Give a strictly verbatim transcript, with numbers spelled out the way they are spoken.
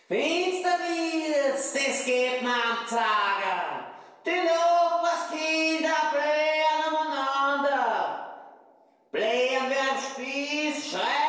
Finster wird's, das geht mir am Tage. Die Nachbarskinder blähen umeinander. Blähen wie am Spieß, schreien